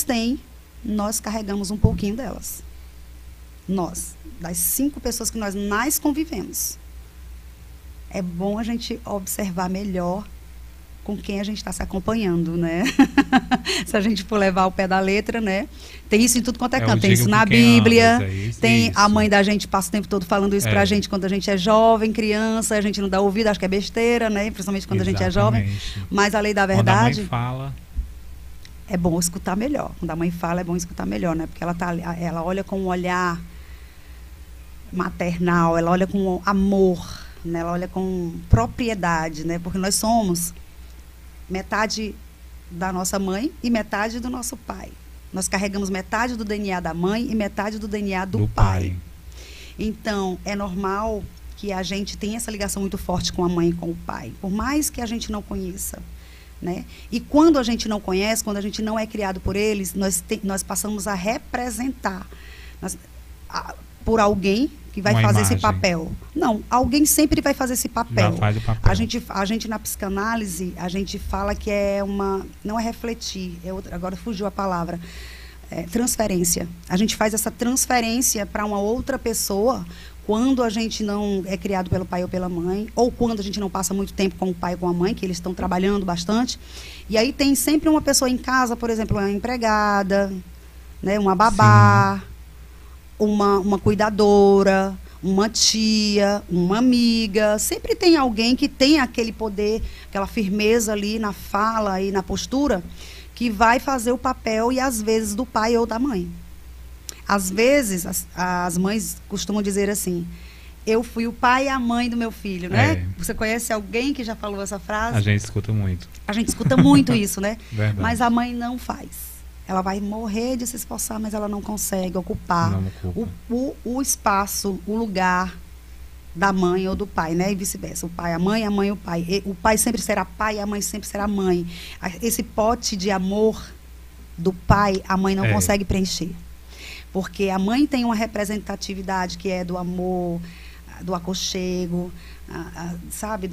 têm, nós carregamos um pouquinho delas. Nós, das 5 pessoas que nós mais convivemos. É bom a gente observar melhor com quem a gente está se acompanhando, né? Se a gente for levar o pé da letra, né? Tem isso em tudo quanto é canto. Tem isso na Bíblia, tem a mãe da gente passa o tempo todo falando isso pra gente quando a gente é jovem, criança, a gente não dá ouvido, acho que é besteira, né? Principalmente quando a gente é jovem. Mas a lei da verdade... Quando a mãe fala... É bom escutar melhor. Quando a mãe fala, é bom escutar melhor, né? Porque ela olha com um olhar maternal, ela olha com amor, né? Ela olha com propriedade, né? Porque nós somos metade da nossa mãe e metade do nosso pai. Nós carregamos metade do DNA da mãe e metade do DNA do pai. Então, é normal que a gente tenha essa ligação muito forte com a mãe e com o pai, por mais que a gente não conheça, né? E quando a gente não conhece, quando a gente não é criado por eles, nós passamos a representar por alguém que vai fazer esse papel. Não, alguém sempre vai fazer esse papel. Já faz o papel. A gente na psicanálise, a gente fala que é não é refletir, agora fugiu a palavra, transferência. A gente faz essa transferência para uma outra pessoa quando a gente não é criado pelo pai ou pela mãe, ou quando a gente não passa muito tempo com o pai ou com a mãe, que eles estão trabalhando bastante. E aí tem sempre uma pessoa em casa, por exemplo, uma empregada, né, uma babá, uma cuidadora, uma tia, uma amiga. Sempre tem alguém que tem aquele poder, aquela firmeza ali na fala e na postura, que vai fazer o papel, e às vezes do pai ou da mãe. Às vezes, as mães costumam dizer assim: eu fui o pai e a mãe do meu filho, né? Você conhece alguém que já falou essa frase? A gente escuta muito. A gente escuta muito isso, né? Verdade. Mas a mãe não faz. Ela vai morrer de se esforçar, mas ela não consegue ocupar o espaço, o lugar da mãe ou do pai, né? E vice-versa. O pai, a mãe o pai. E o pai sempre será pai e a mãe sempre será mãe. Esse pote de amor do pai, a mãe não consegue preencher. Porque a mãe tem uma representatividade que é do amor, do aconchego, sabe,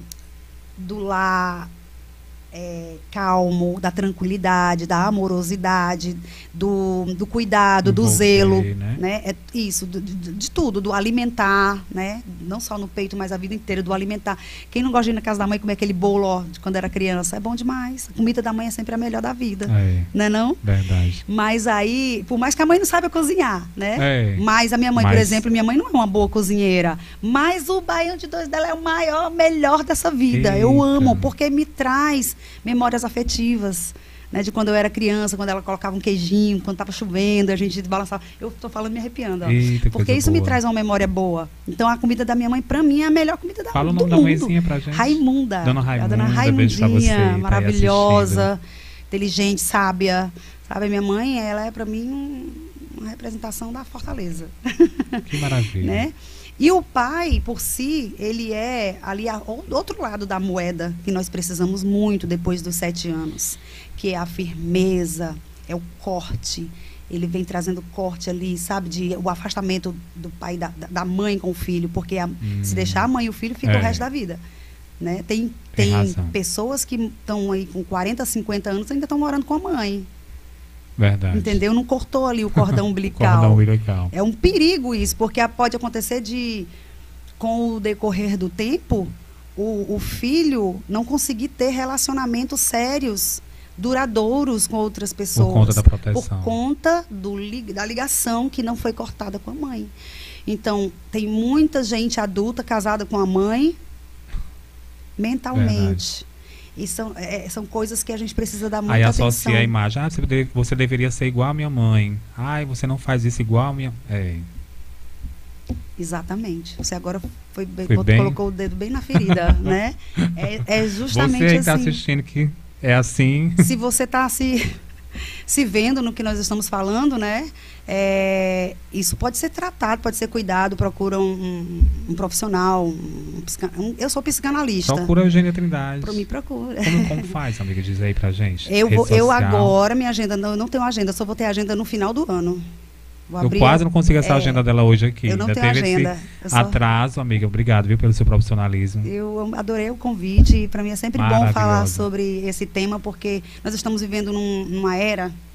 do lar calmo, da tranquilidade, da amorosidade, do cuidado, do zelo, né? É isso, de tudo, do alimentar, né? Não só no peito, mas a vida inteira, do alimentar. Quem não gosta de ir na casa da mãe comer aquele bolo de quando era criança? É bom demais. A comida da mãe é sempre a melhor da vida, não é não? Verdade. Mas aí, por mais que a mãe não saiba cozinhar, né? Mas a minha mãe, por exemplo, minha mãe não é uma boa cozinheira, mas o baião de dois dela é o melhor dessa vida. Eita. Eu amo, porque me traz memórias afetivas, né, de quando eu era criança, quando ela colocava um queijinho, quando estava chovendo, a gente balançava. Eu estou falando me arrepiando, ó. Eita, porque isso me traz uma memória boa. Então a comida da minha mãe, para mim, é a melhor comida do mundo. Fala o nome da mãezinha pra gente. Raimunda. Dona Raimunda. A dona Raimundinha, maravilhosa, inteligente, sábia. Sabe, a minha mãe, ela é para mim uma representação da fortaleza. Que maravilha. Né? E o pai, por si, ele é ali do outro lado da moeda, que nós precisamos muito depois dos 7 anos, que é a firmeza, é o corte. Ele vem trazendo corte ali, sabe, o afastamento do pai, da mãe com o filho, porque se deixar a mãe e o filho, fica o resto da vida. Né? Tem pessoas que estão aí com 40, 50 anos e ainda estão morando com a mãe. Verdade. Entendeu? Não cortou ali o cordão umbilical. Cordão umbilical. É um perigo isso, porque pode acontecer com o decorrer do tempo, o filho não conseguir ter relacionamentos sérios, duradouros com outras pessoas. Por conta da proteção. Por conta da ligação que não foi cortada com a mãe. Então, tem muita gente adulta casada com a mãe mentalmente. Verdade. E são coisas que a gente precisa dar muita atenção. Aí associa a imagem. Você deveria ser igual a minha mãe. Você não faz isso igual a minha... Exatamente. Você agora colocou o dedo bem na ferida, né? É justamente assim. Você está assistindo que é assim. Se você está se vendo no que nós estamos falando, né? Isso pode ser tratado, pode ser cuidado, procura um profissional, eu sou psicanalista. Procura a Eugênia Trindade. Me procura. Como faz, amiga? Diz aí pra gente. Eu agora, minha agenda, eu não tenho agenda, só vou ter agenda no final do ano. Eu quase não consigo essa agenda dela hoje aqui. Eu não tenho agenda. Atraso, amiga. Obrigado, viu, pelo seu profissionalismo. Eu adorei o convite. Para mim é sempre bom falar sobre esse tema, porque nós estamos vivendo numa era